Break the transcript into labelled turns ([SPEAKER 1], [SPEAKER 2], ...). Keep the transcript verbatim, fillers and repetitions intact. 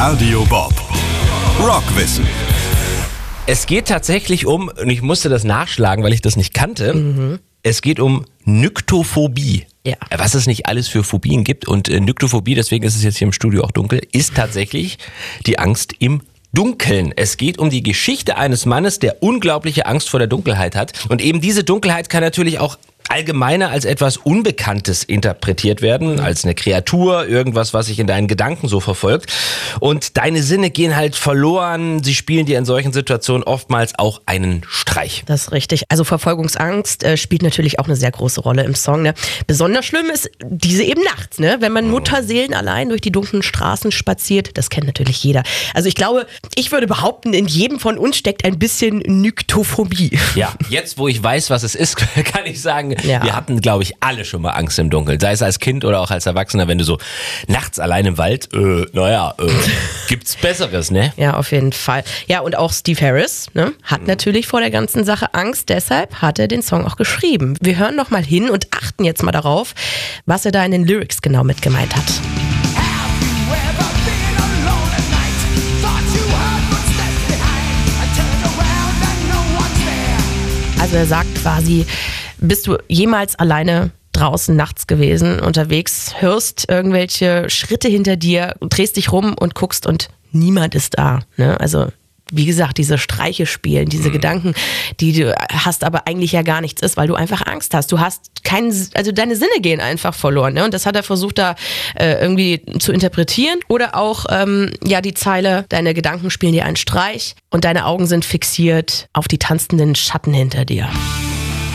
[SPEAKER 1] Radio Bob. Rockwissen.
[SPEAKER 2] Es geht tatsächlich um, und ich musste das nachschlagen, weil ich das nicht kannte, mhm. es geht um Nyctophobie.
[SPEAKER 3] Ja.
[SPEAKER 2] Was es nicht alles für Phobien gibt. Und äh, Nyctophobie, deswegen ist es jetzt hier im Studio auch dunkel, ist tatsächlich die Angst im Dunkeln. Es geht um die Geschichte eines Mannes, der unglaubliche Angst vor der Dunkelheit hat. Und eben diese Dunkelheit kann natürlich auch allgemeiner als etwas Unbekanntes interpretiert werden, als eine Kreatur, irgendwas, was sich in deinen Gedanken so verfolgt. Und deine Sinne gehen halt verloren. Sie spielen dir in solchen Situationen oftmals auch einen Streich.
[SPEAKER 3] Das ist richtig. Also Verfolgungsangst äh, spielt natürlich auch eine sehr große Rolle im Song. Ne? Besonders schlimm ist diese eben nachts, ne? Wenn man Mutterseelen allein durch die dunklen Straßen spaziert. Das kennt natürlich jeder. Also ich glaube, ich würde behaupten, in jedem von uns steckt ein bisschen Nyctophobie.
[SPEAKER 2] Ja, jetzt wo ich weiß, was es ist, kann ich sagen,
[SPEAKER 3] ja.
[SPEAKER 2] Wir hatten, glaube ich, alle schon mal Angst im Dunkeln. Sei es als Kind oder auch als Erwachsener, wenn du so nachts allein im Wald, äh, naja, äh, gibt's Besseres, ne?
[SPEAKER 3] Ja, auf jeden Fall. Ja, und auch Steve Harris, ne, hat mhm. natürlich vor der ganzen Sache Angst. Deshalb hat er den Song auch geschrieben. Wir hören noch mal hin und achten jetzt mal darauf, was er da in den Lyrics genau mit gemeint hat. Also er sagt quasi, bist du jemals alleine draußen nachts gewesen, unterwegs, hörst irgendwelche Schritte hinter dir, drehst dich rum und guckst und niemand ist da. Ne? Also wie gesagt, diese Streiche spielen, diese mhm. Gedanken, die du hast, aber eigentlich ja gar nichts ist, weil du einfach Angst hast. Du hast keinen, also deine Sinne gehen einfach verloren. Ne? Und das hat er versucht da äh, irgendwie zu interpretieren. Oder auch ähm, ja die Zeile, deine Gedanken spielen dir einen Streich und deine Augen sind fixiert auf die tanzenden Schatten hinter dir.